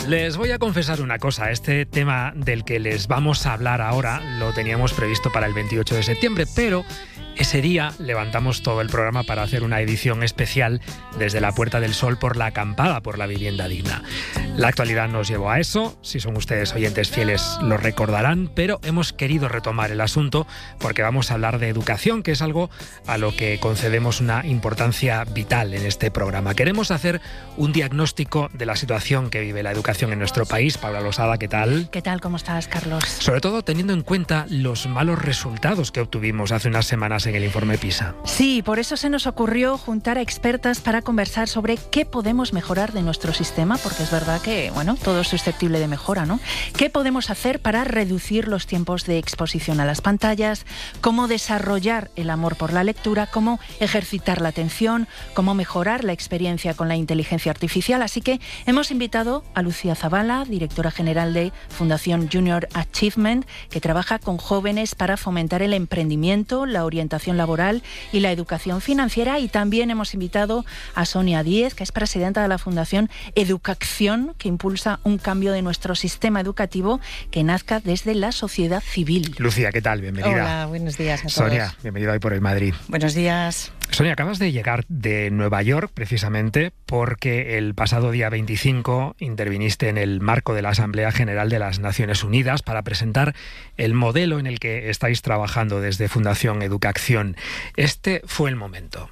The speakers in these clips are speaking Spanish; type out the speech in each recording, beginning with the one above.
Les voy a confesar una cosa, este tema del que les vamos a hablar ahora lo teníamos previsto para el 28 de septiembre, pero ese día levantamos todo el programa para hacer una edición especial desde la Puerta del Sol por la acampada por la vivienda digna. La actualidad nos llevó a eso, si son ustedes oyentes fieles lo recordarán, pero hemos querido retomar el asunto porque vamos a hablar de educación, que es algo a lo que concedemos una importancia vital en este programa. Queremos hacer un diagnóstico de la situación que vive la educación en nuestro país. Paula Losada, ¿qué tal? ¿Qué tal? ¿Cómo estás, Carlos? Sobre todo teniendo en cuenta los malos resultados que obtuvimos hace unas semanas en el informe PISA. Sí, por eso se nos ocurrió juntar a expertas para conversar sobre qué podemos mejorar de nuestro sistema, porque es verdad que, todo es susceptible de mejora, ¿no? ¿Qué podemos hacer para reducir los tiempos de exposición a las pantallas? ¿Cómo desarrollar el amor por la lectura? ¿Cómo ejercitar la atención? ¿Cómo mejorar la experiencia con la inteligencia artificial? Así que hemos invitado a Lucía Zavala, directora general de Fundación Junior Achievement, que trabaja con jóvenes para fomentar el emprendimiento, la orientación laboral y la educación financiera. Y también hemos invitado a Sonia Díez, que es presidenta de la Fundación Educacción, que impulsa un cambio de nuestro sistema educativo que nazca desde la sociedad civil. Lucía, ¿qué tal? Bienvenida. Hola, buenos días a todos. Sonia, bienvenida hoy por el Madrid. Buenos días. Sonia, acabas de llegar de Nueva York precisamente porque el pasado día 25 interviniste en el marco de la Asamblea General de las Naciones Unidas para presentar el modelo en el que estáis trabajando desde Fundación Educacción. Este fue el momento.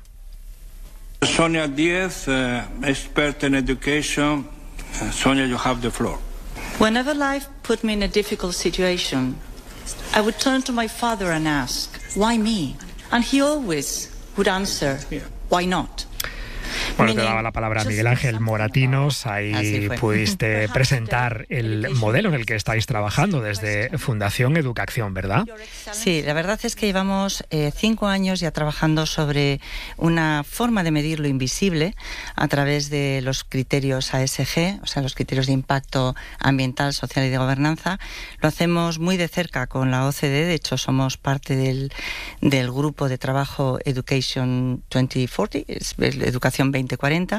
Sonia Díez, expert in education. Sonia, you have the floor. Whenever life put me in a difficult situation, I would turn to my father and ask, why me? And he always would answer, why not? Bueno, te daba la palabra a Miguel Ángel Moratinos, ahí pudiste presentar el modelo en el que estáis trabajando desde Fundación Educacción, ¿verdad? Sí, la verdad es que llevamos 5 años ya trabajando sobre una forma de medir lo invisible a través de los criterios ASG, o sea, los criterios de impacto ambiental, social y de gobernanza. Lo hacemos muy de cerca con la OCDE, de hecho somos parte del grupo de trabajo Education 2040, Educación 2040,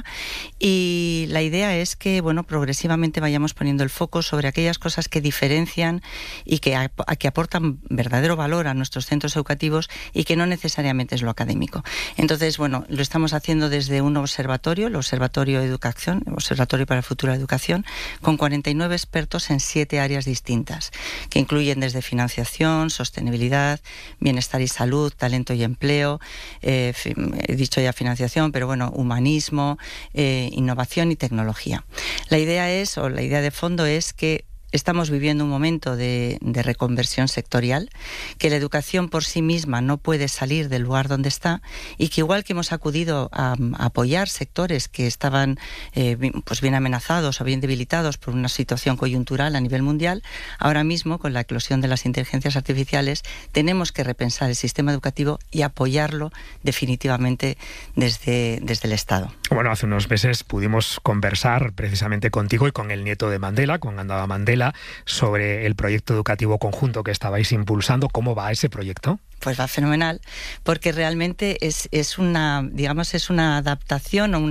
y la idea es que, progresivamente vayamos poniendo el foco sobre aquellas cosas que diferencian y que aportan verdadero valor a nuestros centros educativos y que no necesariamente es lo académico. Entonces, lo estamos haciendo desde un observatorio, el Observatorio Educación, el Observatorio para el Futuro de la Educación, con 49 expertos en 7 áreas distintas, que incluyen desde financiación, sostenibilidad, bienestar y salud, talento y empleo, he dicho ya financiación, pero humanismo, innovación y tecnología. La idea de fondo es que estamos viviendo un momento de reconversión sectorial, que la educación por sí misma no puede salir del lugar donde está y que igual que hemos acudido a apoyar sectores que estaban bien amenazados o bien debilitados por una situación coyuntural a nivel mundial, ahora mismo con la eclosión de las inteligencias artificiales tenemos que repensar el sistema educativo y apoyarlo definitivamente desde el Estado. Bueno, hace unos meses pudimos conversar precisamente contigo y con el nieto de Mandela, con Andaba Mandela, sobre el proyecto educativo conjunto que estabais impulsando. ¿Cómo va ese proyecto? Pues va fenomenal, porque realmente es una adaptación o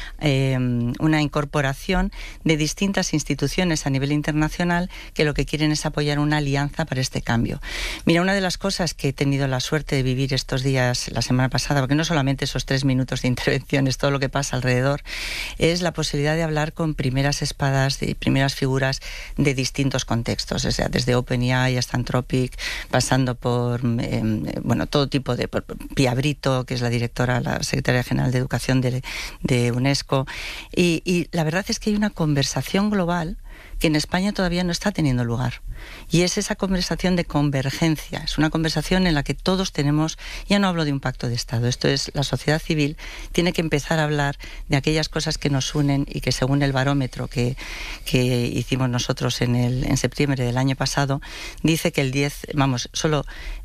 una incorporación de distintas instituciones a nivel internacional que lo que quieren es apoyar una alianza para este cambio. Mira, una de las cosas que he tenido la suerte de vivir estos días, la semana pasada, porque no solamente esos 3 minutos de intervención, es todo lo que pasa alrededor, es la posibilidad de hablar con primeras espadas, de primeras figuras de distintos contextos, o sea, desde OpenAI hasta Anthropic, pasando por todo tipo de Pia Brito, que es la secretaria general de Educación de UNESCO, y la verdad es que hay una conversación global que en España todavía no está teniendo lugar. Y es esa conversación de convergencia, es una conversación en la que todos tenemos, ya no hablo de un pacto de Estado, esto es la sociedad civil, tiene que empezar a hablar de aquellas cosas que nos unen y que según el barómetro que hicimos nosotros en septiembre del año pasado, dice que solo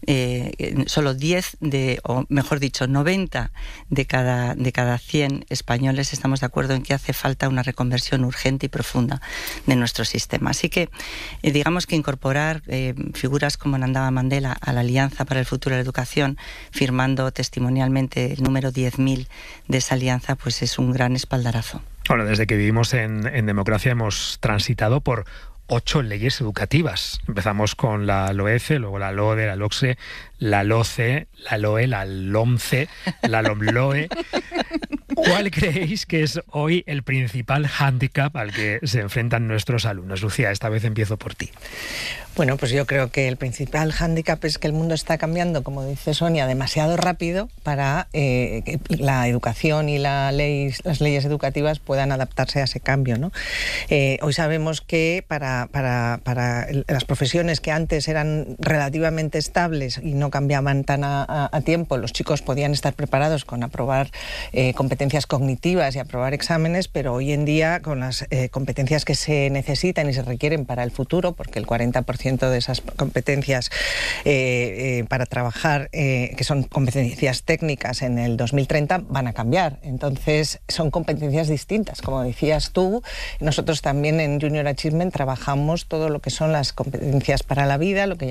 90 de cada 100 españoles estamos de acuerdo en que hace falta una reconversión urgente y profunda de nuestro sistema. Así que digamos que incorporar figuras como Nandaba Mandela a la Alianza para el Futuro de la Educación, firmando testimonialmente el número 10.000 de esa alianza, pues es un gran espaldarazo. Bueno, desde que vivimos en democracia hemos transitado por 8 leyes educativas. Empezamos con la LOECE, luego la LODE, la LOCSE, la LOCE, la LOE, la LOMCE, la LOMLOE. ¿Cuál creéis que es hoy el principal hándicap al que se enfrentan nuestros alumnos? Lucía, esta vez empiezo por ti. Bueno, pues yo creo que el principal hándicap es que el mundo está cambiando, como dice Sonia, demasiado rápido para que la educación y las leyes educativas puedan adaptarse a ese cambio, ¿no? Hoy sabemos que para las profesiones que antes eran relativamente estables y no cambiaban tan a tiempo, los chicos podían estar preparados con aprobar competencias cognitivas y aprobar exámenes, pero hoy en día con las competencias que se necesitan y se requieren para el futuro, porque el 40% de esas competencias para trabajar, que son competencias técnicas en el 2030, van a cambiar. Entonces son competencias distintas. Como decías tú, nosotros también en Junior Achievement trabajamos todo lo que son las competencias para la vida, lo que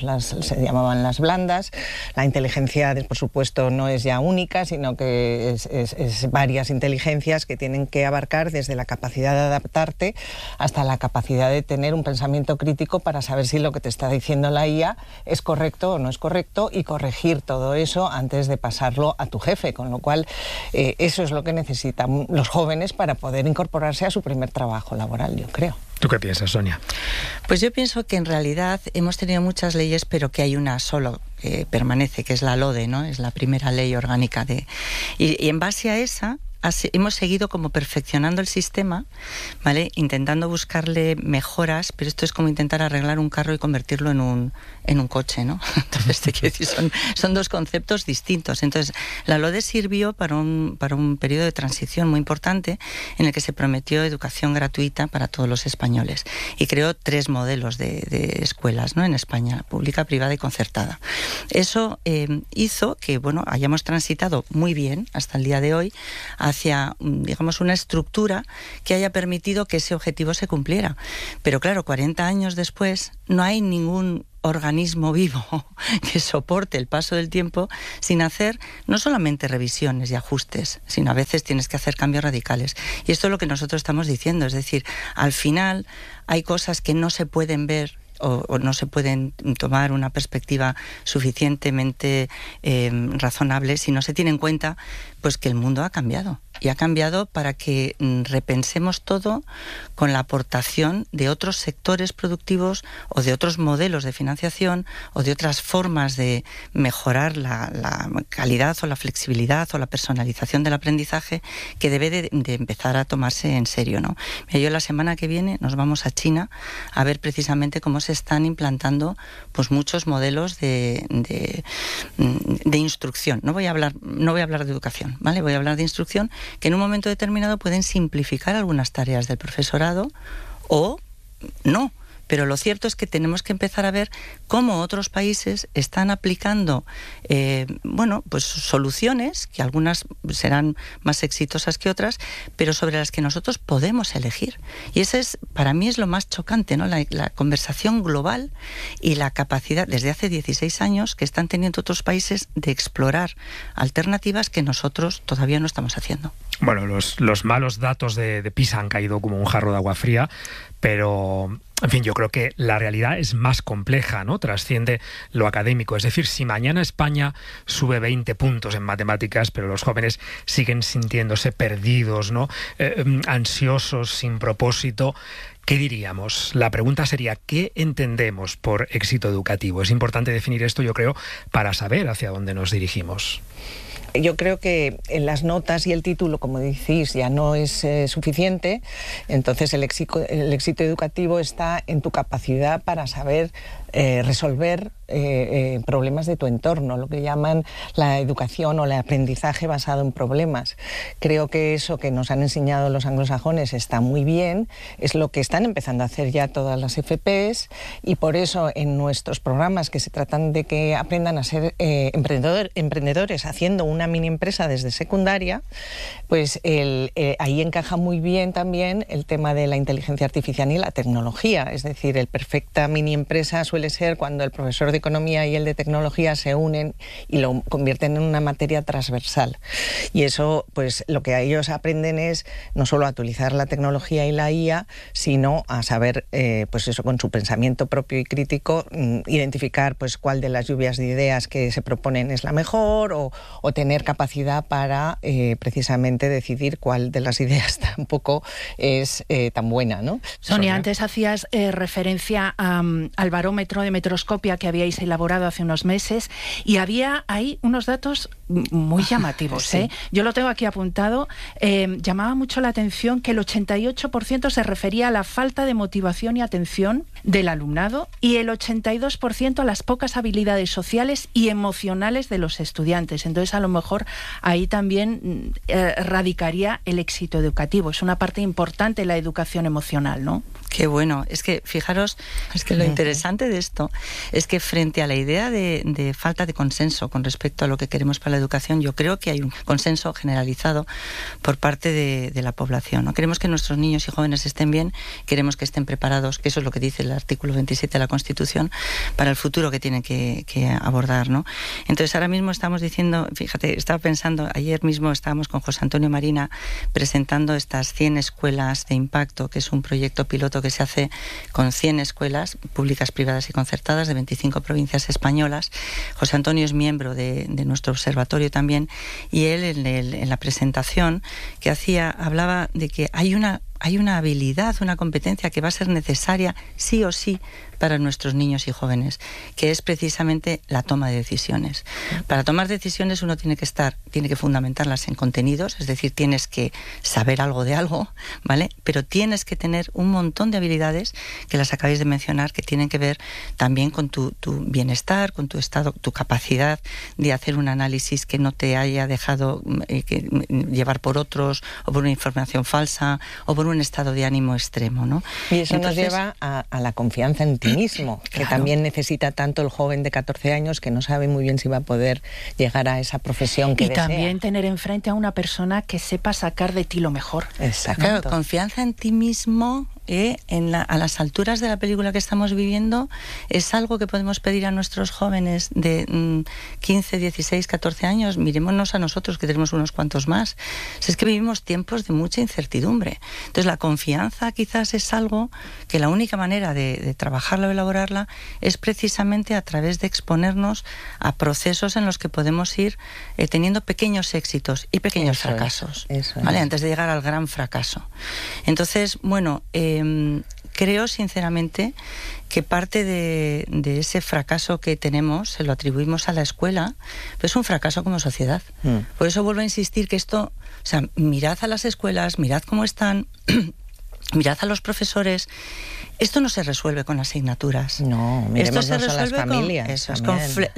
se llamaban las blandas. La inteligencia, por supuesto, no es ya única, sino que es varias inteligencias que tienen que abarcar desde la capacidad de adaptarte hasta la capacidad de tener un pensamiento crítico para saber si lo que te está diciendo la IA es correcto o no es correcto y corregir todo eso antes de pasarlo a tu jefe, con lo cual eso es lo que necesitan los jóvenes para poder incorporarse a su primer trabajo laboral, yo creo. ¿Tú qué piensas, Sonia? Pues yo pienso que en realidad hemos tenido muchas leyes, pero que hay una solo que permanece, que es la LODE, ¿no? Es la primera ley orgánica y en base a esa hemos seguido como perfeccionando el sistema, ¿vale? Intentando buscarle mejoras, pero esto es como intentar arreglar un carro y convertirlo en un coche, ¿no? Entonces, te quiero decir, son dos conceptos distintos. Entonces, la LODE sirvió para un periodo de transición muy importante en el que se prometió educación gratuita para todos los españoles y creó 3 modelos de escuelas, ¿no? En España, pública, privada y concertada. Eso hizo que, bueno, hayamos transitado muy bien hasta el día de hoy hacia, digamos, una estructura que haya permitido que ese objetivo se cumpliera. Pero claro, 40 años después no hay ningún organismo vivo que soporte el paso del tiempo sin hacer no solamente revisiones y ajustes, sino a veces tienes que hacer cambios radicales. Y esto es lo que nosotros estamos diciendo, es decir, al final hay cosas que no se pueden ver o no se pueden tomar una perspectiva suficientemente razonable si no se tiene en cuenta pues que el mundo ha cambiado. Y ha cambiado para que repensemos todo con la aportación de otros sectores productivos o de otros modelos de financiación o de otras formas de mejorar la calidad o la flexibilidad o la personalización del aprendizaje que debe de empezar a tomarse en serio, ¿no? Yo la semana que viene nos vamos a China a ver precisamente cómo se están implantando pues muchos modelos de instrucción. No voy a hablar de educación, ¿vale? Voy a hablar de instrucción que en un momento determinado pueden simplificar algunas tareas del profesorado o no. Pero lo cierto es que tenemos que empezar a ver cómo otros países están aplicando pues soluciones, que algunas serán más exitosas que otras, pero sobre las que nosotros podemos elegir. Y ese para mí es lo más chocante, ¿no? La conversación global y la capacidad, desde hace 16 años, que están teniendo otros países de explorar alternativas que nosotros todavía no estamos haciendo. Bueno, los malos datos de PISA han caído como un jarro de agua fría, pero en fin, yo creo que la realidad es más compleja, ¿no? Trasciende lo académico. Es decir, si mañana España sube 20 puntos en matemáticas, pero los jóvenes siguen sintiéndose perdidos, ¿no? Ansiosos, sin propósito, ¿qué diríamos? La pregunta sería, ¿qué entendemos por éxito educativo? Es importante definir esto, yo creo, para saber hacia dónde nos dirigimos. Yo creo que en las notas y el título, como decís, ya no es suficiente. Entonces el éxito educativo está en tu capacidad para saber resolver problemas de tu entorno, lo que llaman la educación o el aprendizaje basado en problemas. Creo que eso que nos han enseñado los anglosajones está muy bien, es lo que están empezando a hacer ya todas las FPs, y por eso en nuestros programas que se tratan de que aprendan a ser emprendedores haciendo una una mini empresa desde secundaria, pues ahí encaja muy bien también el tema de la inteligencia artificial y la tecnología. Es decir, el perfecta mini empresa suele ser cuando el profesor de economía y el de tecnología se unen y lo convierten en una materia transversal. Y eso, pues lo que ellos aprenden es no solo a utilizar la tecnología y la IA, sino a saber, pues eso, con su pensamiento propio y crítico, identificar pues cuál de las lluvias de ideas que se proponen es la mejor, o tener capacidad para precisamente decidir cuál de las ideas tampoco es tan buena, ¿no? Sonia, antes hacías referencia al barómetro de Metroscopia que habíais elaborado hace unos meses, y había ahí unos datos muy llamativos. Sí. Yo lo tengo aquí apuntado. Llamaba mucho la atención que el 88% se refería a la falta de motivación y atención del alumnado, y el 82% a las pocas habilidades sociales y emocionales de los estudiantes. Entonces, a lo mejor ahí también radicaría el éxito educativo. Es una parte importante la educación emocional, ¿no? Qué bueno. Es que, fijaros, es que lo interesante de esto es que frente a la idea de falta de consenso con respecto a lo que queremos para la educación, yo creo que hay un consenso generalizado por parte de la población, ¿no? Queremos que nuestros niños y jóvenes estén bien, queremos que estén preparados, que eso es lo que dice el artículo 27 de la Constitución, para el futuro que tienen que abordar, ¿no? Entonces, ahora mismo estamos diciendo, fíjate, estaba pensando, ayer mismo estábamos con José Antonio Marina presentando estas 100 escuelas de impacto, que es un proyecto piloto que se hace con 100 escuelas públicas, privadas y concertadas de 25 provincias españolas. José Antonio es miembro de nuestro observatorio también, y él en la presentación que hacía hablaba de que hay una habilidad, una competencia que va a ser necesaria sí o sí para nuestros niños y jóvenes, que es precisamente la toma de decisiones. Para tomar decisiones uno tiene que fundamentarlas en contenidos, es decir, tienes que saber algo de algo, ¿vale? Pero tienes que tener un montón de habilidades que las acabáis de mencionar, que tienen que ver también con tu bienestar, con tu estado, tu capacidad de hacer un análisis que no te haya dejado llevar por otros, o por una información falsa, o por un estado de ánimo extremo, ¿no? Y eso nos lleva a la confianza en ti mismo, que claro, también necesita tanto el joven de 14 años que no sabe muy bien si va a poder llegar a esa profesión que desea. Y también tener enfrente a una persona que sepa sacar de ti lo mejor. Exacto. Claro, confianza en ti mismo, a las alturas de la película que estamos viviendo, es algo que podemos pedir a nuestros jóvenes de 15, 16, 14 años. Mirémonos a nosotros, que tenemos unos cuantos más. Es que vivimos tiempos de mucha incertidumbre. Entonces, la confianza quizás es algo que la única manera de trabajarla o elaborarla es precisamente a través de exponernos a procesos en los que podemos ir teniendo pequeños éxitos y pequeños fracasos, ¿vale? Antes de llegar al gran fracaso. Entonces, bueno, creo sinceramente que parte de ese fracaso que tenemos se lo atribuimos a la escuela, pero es un fracaso como sociedad. Por eso vuelvo a insistir que esto, o sea, mirad a las escuelas, mirad cómo están, mirad a los profesores. Esto no se resuelve con asignaturas. No, miremos esto se resuelve a las familias. con